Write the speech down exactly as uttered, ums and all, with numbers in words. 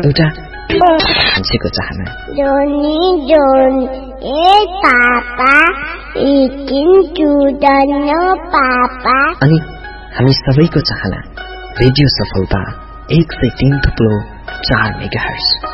एउटा मान्छेको चाहना जोनी जोन ए पापा इटिन चुदन पापा अनि हामी सबैको चाहना रेडियो सफलता एक सय तीन थुप्लो चार मेगाहर्ज